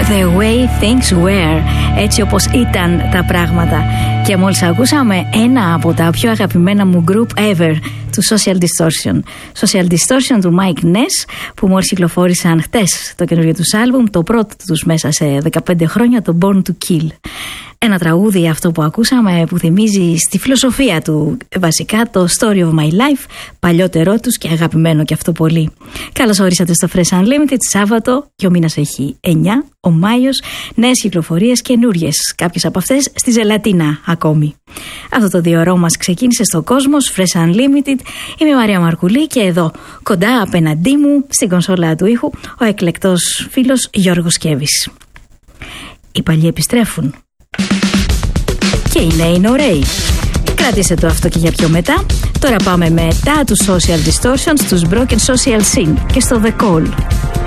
The way things were, έτσι όπως ήταν τα πράγματα. Και μόλις ακούσαμε ένα από τα πιο αγαπημένα μου group ever, του Social Distortion. Social Distortion του Mike Ness, που μόλις κυκλοφόρησαν χτες το καινούριο τους άλμπουμ, το πρώτο τους μέσα σε 15 χρόνια, το Born to Kill. Ένα τραγούδι αυτό που ακούσαμε που θυμίζει στη φιλοσοφία του βασικά το Story of My Life, παλιότερό τους και αγαπημένο και αυτό πολύ. Καλώς ορίσατε στο Fresh Unlimited, Σάββατο και ο μήνας έχει 9, ο Μάιος, νέες κυκλοφορίες καινούριες, κάποιες από αυτές στη Ζελατίνα ακόμη. Αυτό το 2ωρό μας ξεκίνησε στο Κόσμος, Fresh Unlimited. Είμαι η Μαρία Μαρκουλή και εδώ κοντά απέναντί μου στην κονσόλα του ήχου ο εκλεκτός φίλος Γιώργος Σκέβης. Οι παλιοί επιστρέφουν. Και οι νέοι είναι ωραίοι. Κράτησε το αυτό και για πιο μετά. Τώρα πάμε μετά τους Social Distortion στους Broken Social Scene και στο The Call.